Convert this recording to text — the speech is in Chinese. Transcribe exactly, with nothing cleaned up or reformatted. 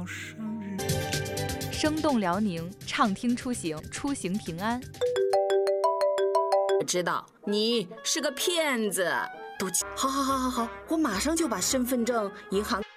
生动辽宁，畅听出行，出行平安。 我知道你是个骗子，都好好好好好，我马上就把身份证、银行。